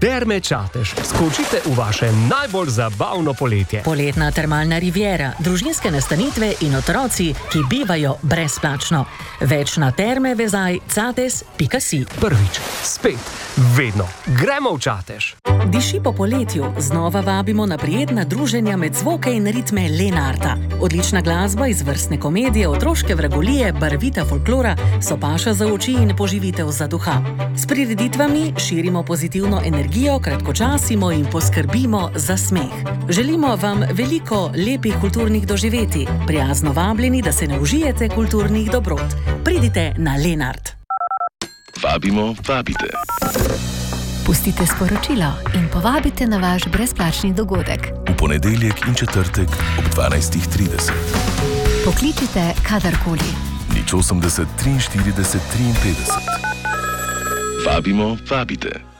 Terme Čatež. Skočite v vaše najbolj zabavno poletje. Poletna termalna riviera, družinske nastanitve in otroci, ki bivajo brezplačno. Več na termevezaj.cates.si. Prvič, spet, vedno. Gremo v Čatež. Diši po poletju, znova vabimo na prijetna druženja med zvoke in ritme Lenarta. Odlična glasba, izvrstne komedije, otroške vragolije, barvita folklora so paša za oči in poživitev za duha. S prireditvami širimo pozitivno energijo, kratkočasimo in poskrbimo za smeh. Želimo vam veliko lepih kulturnih doživetij, prijazno vabljeni, da se naužijete kulturnih dobrot. Pridite na Lenart. Vabimo, vabite. Pustite sporočilo in povabite na vaš brezplačni dogodek. V ponedeljek in četrtek ob 12:30. Pokličite kadarkoli. 080 43 53. Vabimo, vabite.